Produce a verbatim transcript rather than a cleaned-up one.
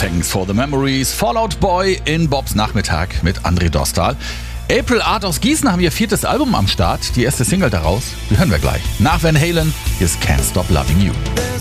Thanks for the Memories. Fallout Boy in Bobs Nachmittag mit André Dostal. April Art aus Gießen haben ihr viertes Album am Start. Die erste Single daraus, die hören wir gleich. Nach Van Halen, hier ist Can't Stop Loving You.